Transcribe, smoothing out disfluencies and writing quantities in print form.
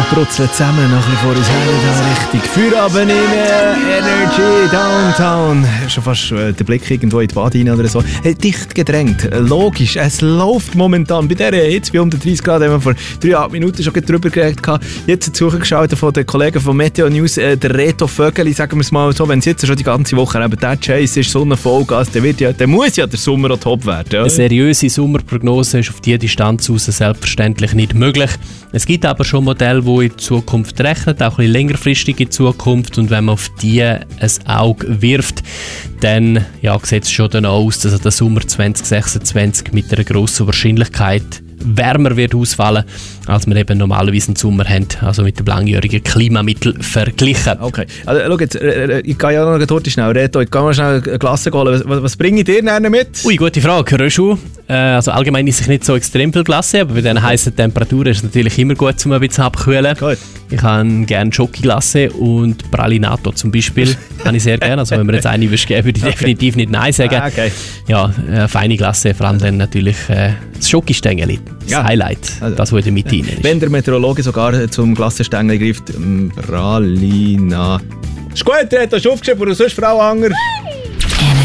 brutzeln zusammen noch ein bisschen vor uns her, da richtig Feierabend in Energy Downtown. Schon fast der Blick irgendwo in die Bade rein oder so. Dicht gedrängt, logisch, es läuft momentan. Bei dieser Hitze bei 130 Grad haben wir vor 3,5 Minuten schon drüber geredet. Jetzt zugeschaut von den Kollegen von Meteo News, der Reto Vögeli, sagen wir es mal so, wenn es jetzt schon die ganze Woche eben der Chase ist, Sonnenvollgas, dann muss ja der Sommer auch top werden. Oder? Eine seriöse Sommerprognose ist auf diese Distanz raus selbstverständlich nicht möglich. Es gibt aber schon Modelle, die in Zukunft rechnen, auch ein bisschen längerfristig in Zukunft. Und wenn man auf die ein Auge wirft, dann sieht es schon danach aus, dass der Sommer 2026 mit einer grossen Wahrscheinlichkeit wärmer wird ausfallen, als wir eben normalerweise im Sommer haben, also mit dem langjährigen Klimamittel verglichen. Okay, also schau jetzt, ich gehe ja noch dort schnell, Reto, ich gehe mal schnell eine Glasse holen. Was bringe ich dir denn mit? Ui, gute Frage. Röschel. Also allgemein ist ich nicht so extrem viel Glasse, aber bei diesen heißen Temperaturen ist es natürlich immer gut, um ein bisschen abzukühlen. Gut. Ich habe gerne Schokoglasse und Pralinato zum Beispiel. Habe ich sehr gerne. Also wenn mir jetzt eine geben würde ich definitiv nicht Nein sagen. Okay. Ja, feine Glasse, vor allem dann natürlich das Schokostängeli. Das Highlight, also, das würde mit rein. Wenn der Meteorologe sogar zum Glassenstängel greift, Pralina. Ist gut, du hast aufgeschrieben, oder sonst Frau Anger?